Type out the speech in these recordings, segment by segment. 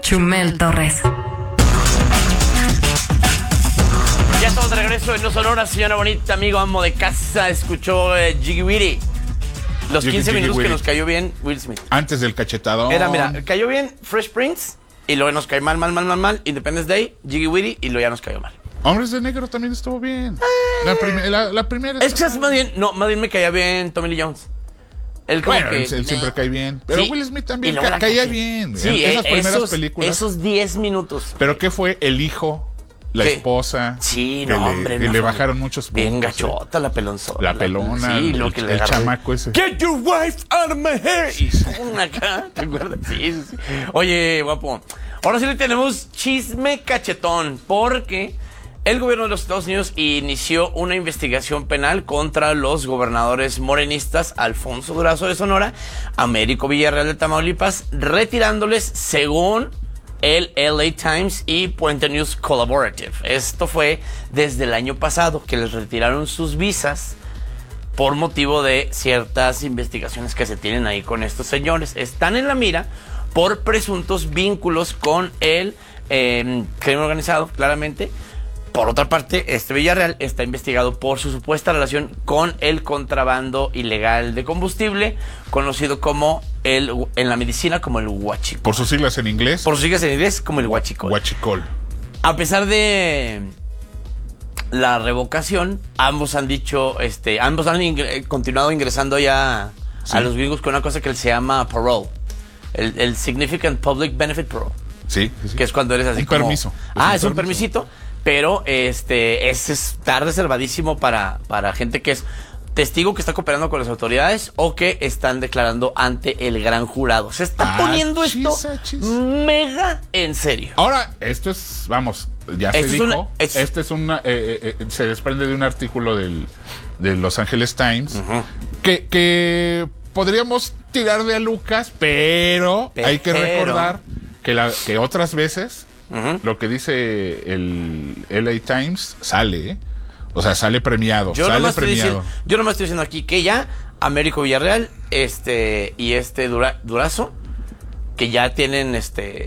Chumel Torres. Ya estamos de regreso en No Sonora, señora bonita, amigo, amo de casa. Escuchó Jiggy Witty. Los 15 minutos que nos cayó bien Will Smith. Antes del cachetadón. Era, mira, cayó bien Fresh Prince y luego nos cayó mal. Independence Day, Jiggy Witty y luego ya nos cayó mal. Hombres de Negro también estuvo bien. La primera. Es que más bien me caía bien Tommy Lee Jones. Él como bueno, que, él siempre cae bien. Pero sí, Will Smith también caía caía bien. Sí, en esas primeras películas. Esos 10 minutos. ¿Pero qué fue? El hijo, la esposa. Sí, que le bajaron muchos puntos. Bien gachota, la pelonzona. La pelona. Sí, lo que le agarró. Chamaco ese. Get your wife out of my hair. Y son acá, ¿te acuerdas? Sí. Oye, guapo. Ahora sí le tenemos chisme cachetón. Porque el gobierno de los Estados Unidos inició una investigación penal contra los gobernadores morenistas Alfonso Durazo de Sonora, Américo Villarreal de Tamaulipas, retirándoles, según el LA Times y Puente News Collaborative. Esto fue desde el año pasado, que les retiraron sus visas por motivo de ciertas investigaciones que se tienen ahí con estos señores. Están en la mira por presuntos vínculos con el crimen organizado, claramente. Por otra parte, Villarreal está investigado por su supuesta relación con el contrabando ilegal de combustible, conocido como en la medicina como el huachicol. Por sus siglas en inglés. Por sus siglas en inglés como el huachicol. Huachicol. A pesar de la revocación, ambos han dicho, ambos han continuado ingresando ya a los gringos con una cosa que se llama parole. El Significant Public Benefit Parole. Sí. Que es cuando eres así un como... permiso. Es un permisito. Pero está reservadísimo para gente que es testigo que está cooperando con las autoridades o que están declarando ante el gran jurado. Se está poniendo esto mega en serio. Ahora, esto es, vamos, ya se dijo. Se desprende de un artículo de Los Angeles Times que podríamos tirar de a Lucas, pero hay que recordar que otras veces lo que dice el LA Times sale, o sea, sale premiado. Yo nomás estoy diciendo aquí que ya Américo Villarreal y Durazo, que ya tienen,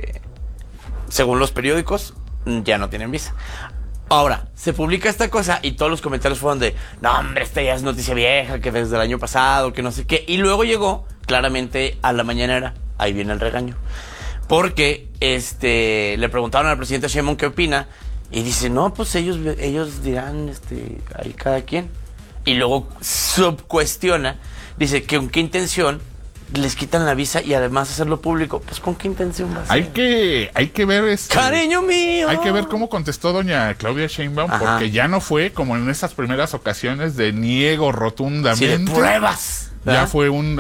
según los periódicos, ya no tienen visa. Ahora, se publica esta cosa y todos los comentarios fueron de, no hombre, esta ya es noticia vieja, que desde el año pasado, que no sé qué. Y luego llegó, claramente, a la mañanera. Ahí viene el regaño. Porque le preguntaron al presidente Sheinbaum qué opina y dice, no, pues ellos dirán, ahí cada quien. Y luego subcuestiona, dice que con qué intención les quitan la visa y además hacerlo público. Pues con qué intención va a ser. Hay que ver cariño mío. Hay que ver cómo contestó doña Claudia Sheinbaum, porque ya no fue como en esas primeras ocasiones de niego rotundamente. Sí, de pruebas. Ya fue ellos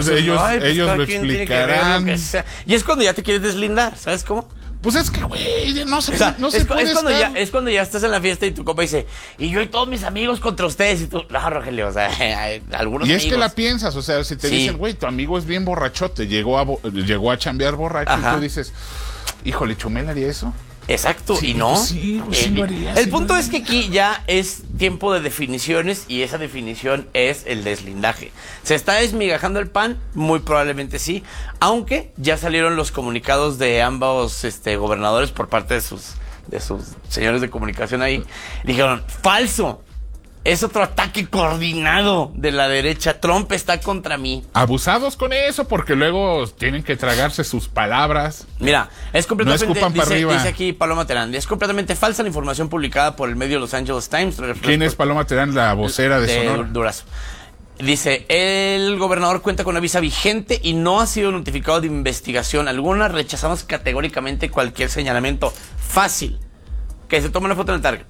lo explicarán. Y es cuando ya te quieres deslindar, ¿sabes cómo? Pues es que, güey, no se puede estar. Es cuando ya estás en la fiesta y tu compa dice, y yo y todos mis amigos contra ustedes, y tú, no, Rogelio, o sea, algunos y amigos. es que la piensas, o sea, si te dicen, güey, tu amigo es bien borrachote, llegó a chambear borracho, y tú dices, híjole, ¿Chumel haría eso? Exacto, sí, y no. Sí, lo haría, el punto es que aquí ya es tiempo de definiciones y esa definición es el deslindaje. ¿Se está desmigajando el pan? Muy probablemente sí, aunque ya salieron los comunicados de ambos gobernadores por parte de sus señores de comunicación ahí. Dijeron, falso. Es otro ataque coordinado de la derecha. Trump está contra mí. Abusados con eso, porque luego tienen que tragarse sus palabras. Mira, es completamente... No escupan para arriba. Dice aquí Paloma Terán, es completamente falsa la información publicada por el medio Los Angeles Times. ¿Quién es Paloma Terán, la vocera de Sonora? Durazo. Dice, el gobernador cuenta con una visa vigente y no ha sido notificado de investigación alguna. Rechazamos categóricamente cualquier señalamiento. Fácil. Que se tome una foto en el Target.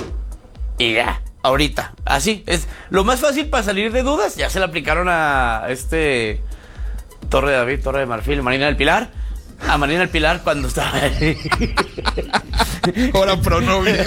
Y ya. Ahorita, así, es lo más fácil para salir de dudas. Ya se le aplicaron a Torre de David, Torre de Marfil, Marina del Pilar. A Marina del Pilar cuando estaba ahí. Ahora pronovias.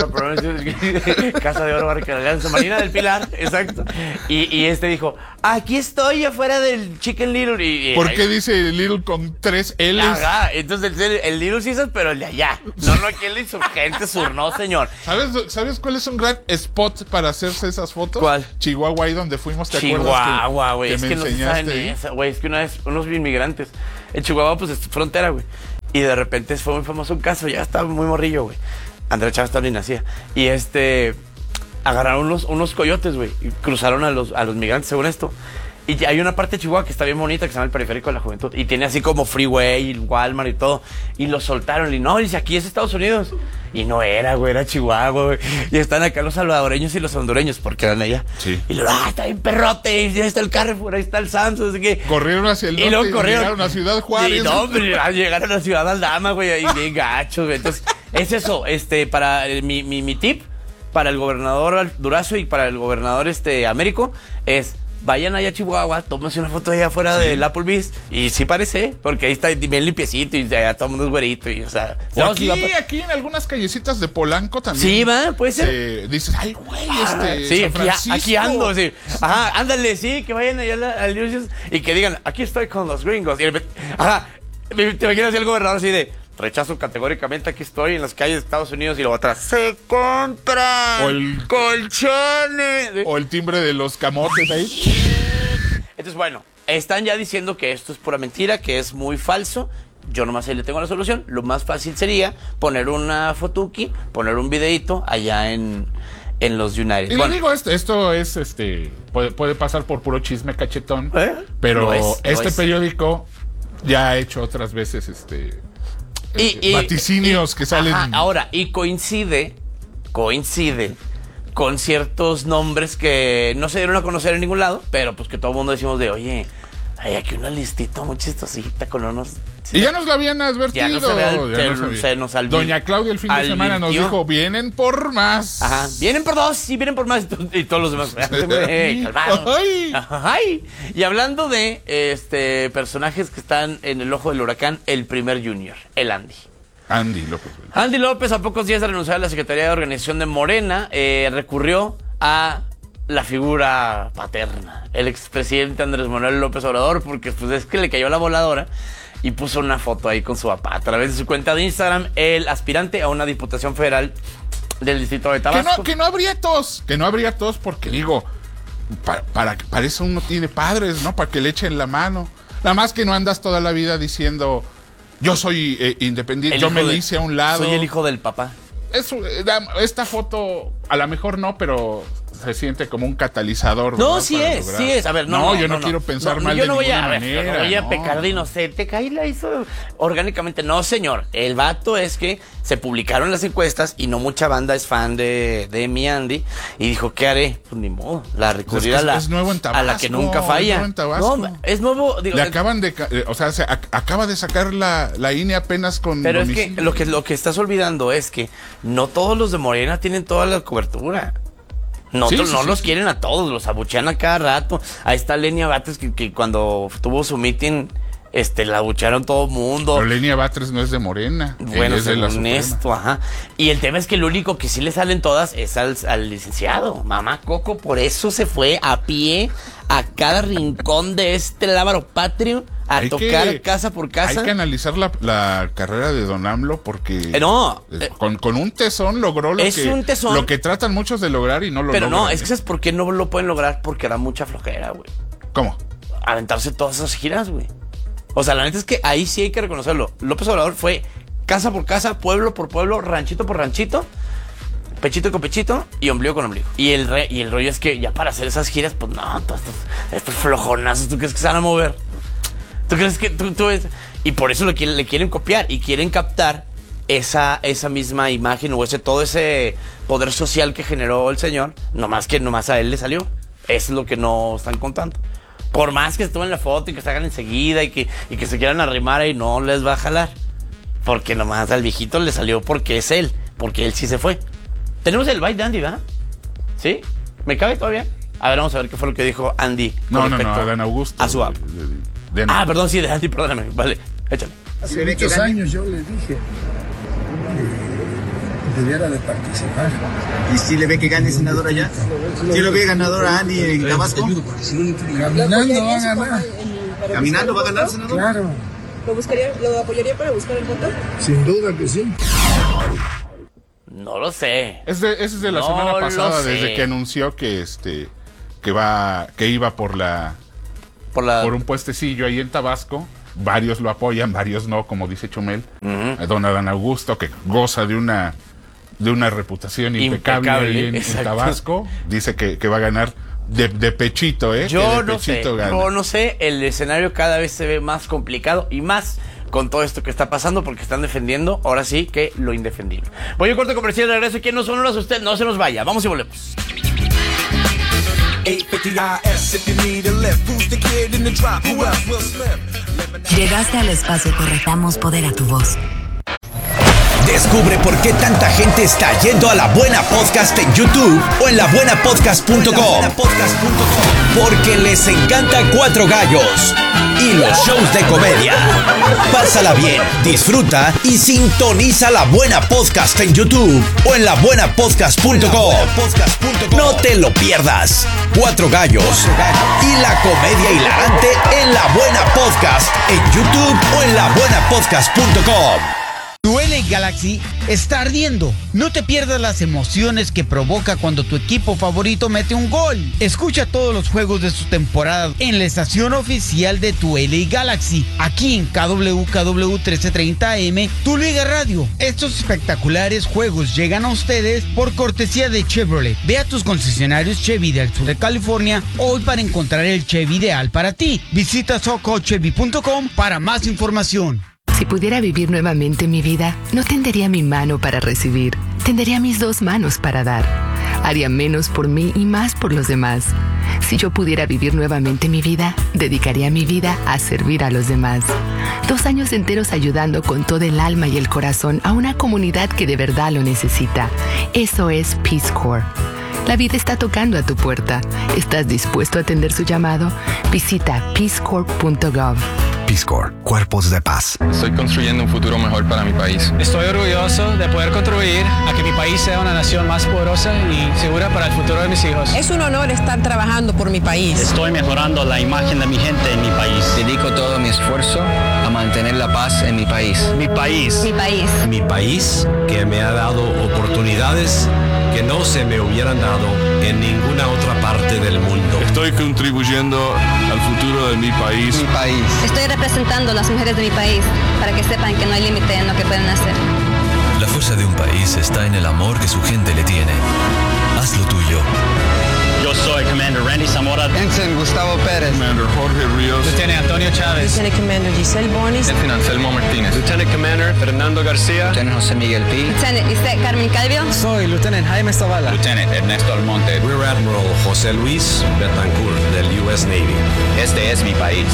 Casa de Oro, Barca de Alianza, Marina del Pilar, exacto. Y dijo, aquí estoy afuera del Chicken Little. ¿Por qué dice Little con 3 L's? Ajá, entonces el Little Caesar, pero el de allá. No, aquí el insurgente sur, no, señor. ¿Sabes cuál es un gran spot para hacerse esas fotos? ¿Cuál? Chihuahua, ahí donde fuimos, ¿te acuerdas? Chihuahua, güey. Es que no saben esa, güey. Es que una vez unos inmigrantes. En Chihuahua, pues es frontera, güey. Y de repente fue muy famoso un caso, ya estaba muy morrillo, güey. Andrés Chávez todavía ni nacía. Y agarraron unos coyotes, güey, y cruzaron a los migrantes, según esto. Y hay una parte de Chihuahua que está bien bonita, que se llama el Periférico de la Juventud. Y tiene así como freeway, Walmart y todo. Y los soltaron. Y no, dice, aquí es Estados Unidos. Y no era, güey, era Chihuahua, güey. Y están acá los salvadoreños y los hondureños, porque eran allá. Sí. Y luego, está bien perrote. Y ahí está el Carrefour, ahí está el Sam's, así que... Corrieron hacia el norte y luego llegaron a Ciudad Juárez. Y no, pero llegaron a Ciudad Aldama, güey, ahí bien gachos, güey. Entonces, es eso, para mi tip, para el gobernador Durazo y para el gobernador Américo, es... Vayan allá a Chihuahua, tómense una foto allá afuera del Applebee's. Y sí parece, porque ahí está bien limpiecito y allá todo el mundo es güerito. Y, o sea, aquí en algunas callecitas de Polanco también. Sí, va, puede ser. Dices, ay, güey, sí, San aquí ando, sí. Ajá, ándale, sí, que vayan allá al Illusions y que digan, aquí estoy con los gringos. Y, ajá, te imaginas el gobernador así de... Rechazo categóricamente, aquí estoy en las calles de Estados Unidos y luego atrás. ¡Se compran colchones! O el timbre de los camotes ahí. Entonces, bueno, están ya diciendo que esto es pura mentira, que es muy falso. Yo nomás ahí le tengo la solución. Lo más fácil sería poner una fotuki, poner un videito allá en los United. Y le digo, esto es, puede pasar por puro chisme cachetón, pero periódico ya ha hecho otras veces, vaticinios que salen. Ajá, ahora, y coincide con ciertos nombres que no se dieron a conocer en ningún lado, pero pues que todo el mundo decimos de, oye, hay aquí una listita muy chistosita con unos... Y ya nos lo habían advertido. Se nos Doña Claudia el fin de semana nos dijo, vienen por más. Ajá, vienen por dos y vienen por más. Y todos los demás, calmados. Ay. Y hablando de personajes que están en el ojo del huracán, el primer Junior, el Andy. Andy López. Andy López, a pocos días de renunciar a la Secretaría de Organización de Morena, recurrió a la figura paterna, el expresidente Andrés Manuel López Obrador, porque pues es que le cayó la voladora y puso una foto ahí con su papá. A través de su cuenta de Instagram, el aspirante a una diputación federal del distrito de Tabasco. Que no habría tos, porque digo, para eso uno tiene padres, ¿no? Para que le echen la mano. Nada más que no andas toda la vida diciendo, yo soy independiente, yo me hice a un lado. Soy el hijo del papá. Esta foto, a lo mejor no, pero se siente como un catalizador. No, sí es. A ver, yo no quiero pensar mal de ninguna manera. Yo no voy a pecar de inocente. Que ahí la hizo orgánicamente. No, señor. El vato es que se publicaron las encuestas y no mucha banda es fan de mi Andy. Y dijo, ¿qué haré? Pues ni modo. La recurrir es nuevo en Tabasco, a la que nunca falla. No, es nuevo. Digo, le acaban de... se acaba de sacar la INE apenas con... Pero domicilio. Es que lo que estás olvidando es que no todos los de Morena tienen toda la cobertura. No los quieren a todos, los abuchean a cada rato. Ahí está Lenia Batres que cuando tuvo su meeting, la abuchearon todo el mundo. Pero Lenia Batres no es de Morena. Bueno, es honesto, ajá. Y el tema es que el único que sí le salen todas es al licenciado. Mamá Coco, por eso se fue a pie a cada rincón de lábaro patrio a tocar casa por casa. Hay que analizar la carrera de Don AMLO porque con un tesón logró lo que tratan muchos de lograr y no lo logran. Pero no, es que ¿sabes por qué no lo pueden lograr? Porque da mucha flojera, güey. ¿Cómo? Aventarse todas esas giras, güey. O sea, la neta es que ahí sí hay que reconocerlo. López Obrador fue casa por casa, pueblo por pueblo, ranchito por ranchito, pechito con pechito y ombligo con ombligo. Y el rollo es que ya para hacer esas giras, pues no, todos estos flojonazos, ¿tú crees que se van a mover? ¿Tú crees que tú ves? Y por eso le quieren copiar y quieren captar esa misma imagen o todo ese poder social que generó el señor, nomás a él le salió. Eso es lo que no están contando. Por más que se tomen la foto y que se hagan enseguida y que se quieran arrimar ahí, no les va a jalar. Porque nomás al viejito le salió porque es él, porque él sí se fue. Tenemos el bite de Andy, ¿verdad? ¿Sí? ¿Me cabe todavía? A ver, vamos a ver qué fue lo que dijo Andy. No, Dan Augusto. A su app. Perdón, sí, de Andy, perdóname. Vale, échale. Hace muchos años yo le dije que debiera de participar. ¿Y si le ve que gane senador allá? ¿Sí lo ve ganador a Andy en Tabasco? Caminando va a ganar. ¿Caminando va a ganar, senador? Claro. ¿Lo apoyaría para buscar el voto? Sin duda que sí. No lo sé. Ese es de la semana pasada, desde que anunció que iba por un puestecillo ahí en Tabasco. varios lo apoyan, varios no, como dice Chumel. Don Adán Augusto, que goza de una reputación impecable ahí en Tabasco, dice que va a ganar de pechito, Yo no sé, el escenario cada vez se ve más complicado y más con todo esto que está pasando, porque están defendiendo, ahora sí, que lo indefendible. Voy a corte comercial, de regreso. ¿Quién no son horas? Usted no se nos vaya. Vamos y volvemos. Llegaste al espacio que retamos poder a tu voz. Descubre por qué tanta gente está yendo a La Buena Podcast en YouTube o en labuenapodcast.com. Porque les encanta Cuatro Gallos y los shows de comedia. Pásala bien, disfruta y sintoniza La Buena Podcast en YouTube o en labuenapodcast.com. No te lo pierdas. Cuatro Gallos y la comedia hilarante en La Buena Podcast en YouTube o en labuenapodcast.com. Tu LA Galaxy está ardiendo. No te pierdas las emociones que provoca cuando tu equipo favorito mete un gol. Escucha todos los juegos de su temporada en la estación oficial de tu LA Galaxy, aquí en KWKW 1330 AM, tu Liga Radio. Estos espectaculares juegos llegan a ustedes por cortesía de Chevrolet. Ve a tus concesionarios Chevy del sur de California hoy para encontrar el Chevy ideal para ti. Visita socochevy.com para más información. Si pudiera vivir nuevamente mi vida, no tendería mi mano para recibir, tendería mis dos manos para dar. Haría menos por mí y más por los demás. Si yo pudiera vivir nuevamente mi vida, dedicaría mi vida a servir a los demás. 2 años enteros ayudando con todo el alma y el corazón a una comunidad que de verdad lo necesita. Eso es Peace Corps. La vida está tocando a tu puerta. ¿Estás dispuesto a atender su llamado? Visita peacecorps.gov. Peace Corps, Cuerpos de Paz. Estoy construyendo un futuro mejor para mi país. Estoy orgulloso de poder contribuir a que mi país sea una nación más poderosa y segura para el futuro de mis hijos. Es un honor estar trabajando por mi país. Estoy mejorando la imagen de mi gente en mi país. Dedico todo mi esfuerzo a mantener la paz en mi país. Mi país. Mi país. Mi país, que me ha dado oportunidades que no se me hubieran dado en ninguna otra parte del mundo. Estoy contribuyendo al futuro de mi país. Mi país. Estoy representando a las mujeres de mi país para que sepan que no hay límite en lo que pueden hacer. La fuerza de un país está en el amor que su gente le tiene. Haz lo tuyo. Yo soy Commander Randy Zamora. Ensign Gustavo Pérez. Commander Jorge Ríos. Lieutenant Antonio Chávez. Lieutenant Commander Giselle Bonis. Lieutenant Anselmo Martínez. Lieutenant Commander Fernando García. Lieutenant José Miguel Pi. Lieutenant Isaac Carmen Calvio. Soy Lieutenant Jaime Zavala. Lieutenant Ernesto Almonte. Rear Admiral José Luis Betancourt del US Navy. Este es mi país.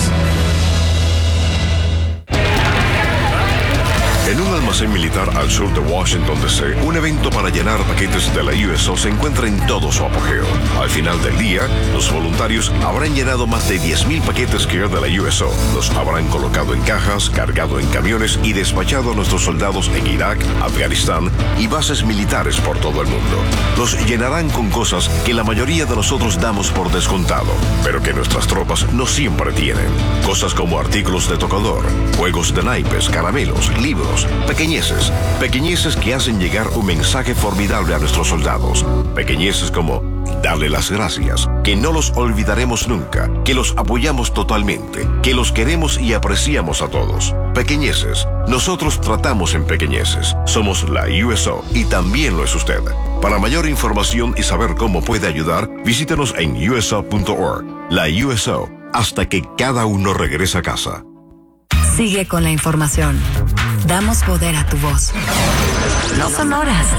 En un almacén militar al sur de Washington, D.C., un evento para llenar paquetes de la USO se encuentra en todo su apogeo. Al final del día, los voluntarios habrán llenado más de 10,000 paquetes Care de la USO. Los habrán colocado en cajas, cargado en camiones y despachado a nuestros soldados en Irak, Afganistán y bases militares por todo el mundo. Los llenarán con cosas que la mayoría de nosotros damos por descontado, pero que nuestras tropas no siempre tienen. Cosas como artículos de tocador, juegos de naipes, caramelos, libros, pequeñeces que hacen llegar un mensaje formidable a nuestros soldados. Pequeñeces como darle las gracias, que no los olvidaremos nunca, que los apoyamos totalmente, que los queremos y apreciamos a todos. Pequeñeces. Nosotros tratamos en pequeñeces. Somos la USO y también lo es usted. Para mayor información y saber cómo puede ayudar, visítenos en uso.org. La USO, hasta que cada uno regrese a casa. Sigue con la información. Damos poder a tu voz. No son horas,